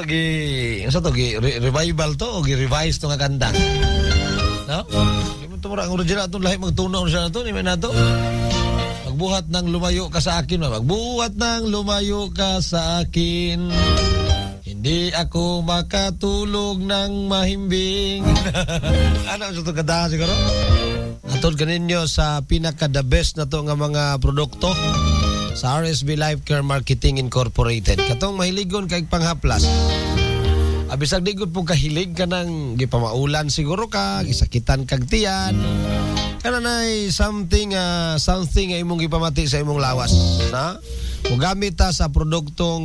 revival to o gi-revise to nga kanta. No? Di mo tumura ang original itong lahi magtunaw siya na to, ni man na to. Magbuhat ng lumayo ka sa akin, magbuhat ng lumayo ka sa akin. Hindi ako makatulog ng mahimbing. Ano sa ito kanta siguro? Atod kaninyo sa pinaka-the best na to nga mga produkto sa RSB Life Care Marketing Incorporated. Katong mahiligon kay panghaplas. Abisag digod po kahilig ka ng gipamaulan siguro ka, gisakitan kag tiyan. Kananay something nga imong gipamati sa imong lawas, na? Mugamit ta sa produktong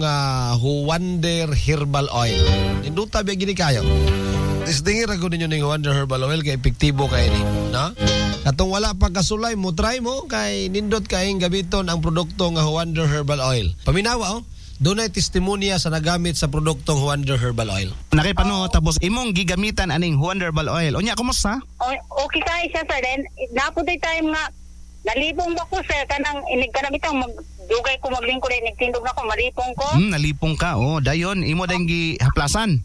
Wonder Herbal Oil. Induta ba gini kayo? Tisdingir ako ninyo ng Wonder Herbal Oil kay epektibo kay ni, na? Katong wala pa kasulay mo, try mo kay nindot kaing gamiton ang produktong Wonder Herbal Oil. Paminawa dunay testimonya sa nagamit sa produktong Wonder Herbal Oil. Nakipano tapos imong gigamitan aning Wonder Herbal Oil. Unya kumusta? Okay kay siya sir, then naputoy time nga nalipong ba ko sir kanang kanang magdugay ko maglingkod nagtindog na ko malipong ko. Nalipong ka. Dayon imo dayong gihaplasan.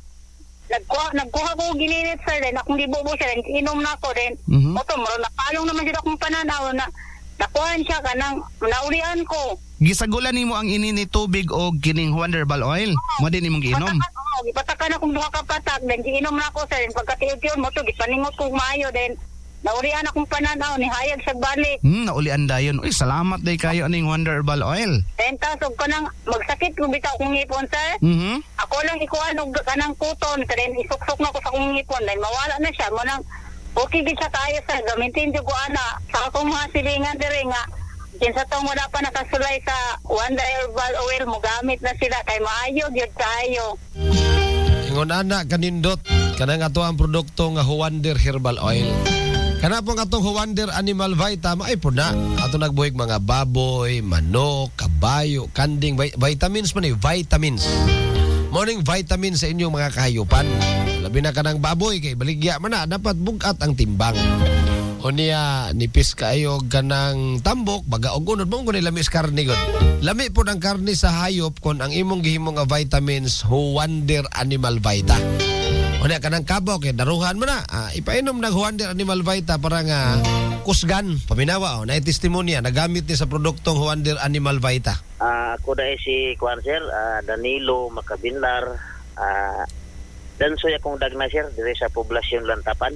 Nagkuha ko gininit sir, then akong libo siya, then inom na ko, then oto mo napalong naman siya akong pananaw na nakuhaan siya kanang naulian ko. Gisagulan nimo ang inini tubig o kining Wonder Herbal Oil. Mo din imong giinom. Gipatakan akong duha ka patak, then giinom na ko sir, then pagkatiud-tiud mo to gipaningot ko maayo, then naulian akong pananaw ni hayag sa balik. Naulian dayon. Uy, salamat day kayo aning Wonder Herbal Oil. Then tasog ko nang magsakit ko bitaw kong ngipon sir. Ako lang ikuan og kanang kuton, then isuksok na ko sa kong ngipon, then mawala na siya mo nang okay gid sa tayo sir, gamitin jud ko ana sa akong mga silingan diri nga. Kinsa tong wala pa nakasulay sa Wonder Herbal Oil mo gamit na sila kay maayo gyud kayo. Ingon ana kanindot kanang ato ang produkto nga Wonder Herbal Oil. Kana po atong Wonder Animal Vita maay po na ato nagbuhig mga baboy, manok, kabayo, kanding, vitamins man vitamins. Morning vitamins sa inyong mga kahayupan. Labi na kanang baboy kay baligya man na dapat bugat ang timbang. O niya nipis kayo kanang tambok baga og unod mo kun lamis karne gud. Lami po ng karne sa hayop kon ang imong gihimo nga vitamins Wonder Animal Vita. O niya kanang kabaw kay daruhan mo na. Ipainom ng Wonder Animal Vita para nga kusgan. Paminawa na testimonya nagamit ni sa produktong Wonder Animal Vita. Ako dahil si Sir, Danilo Macabinlar, dansoy akong dagna sir dire sa poblasyon Lantapan.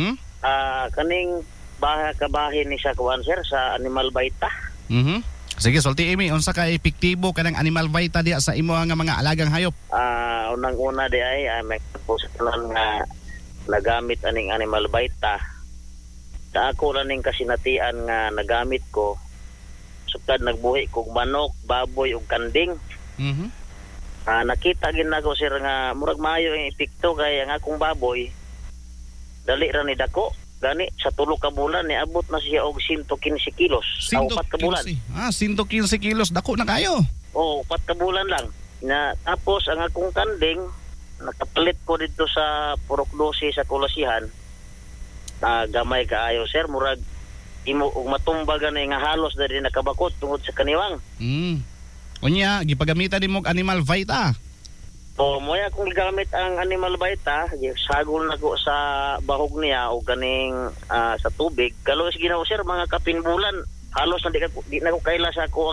Kaning kabahin ni sa Sir sa Animal Vita. Sige, sulti imi unsa ka epektibo kanang Animal Vita diya sa imo nga mga alagang hayop? Unang-una di ay may posisyonan nga nagamit aning Animal Vita. Sa ako lang ning kasinatian nga nagamit ko sukad nagbuhi kog manok, baboy ug kanding. Nakita gid nako sir nga murag maayo ang epekto kay ang akong baboy dali ra ni dako gani sa 3 ka bulan ni abot na siya og 115 kilos sa 4 ka bulan. 115 kilos dako na kayo. 4 ka bulan lang. Na tapos ang akong kanding nakapalit ko dito sa Purok 12 sa Kulasihan. Gamay kaayo sir murag imo og matumbagan nga halos dali nakabakot tungod sa kaniwang. Unya gipagamitan nimo og Animal Vita. Moya kung gamit ang Animal Vita, sagol na ko sa bahog niya o ganing sa tubig. Kalos ginawa sir mga kapinbulan, halos na di na ko kaila sa ako